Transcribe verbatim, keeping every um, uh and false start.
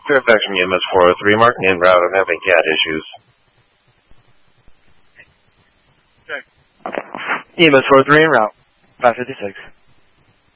Fairfax from E M S four oh three, marking en route. I'm having cat issues. E M S four oh three en route. five fifty-six.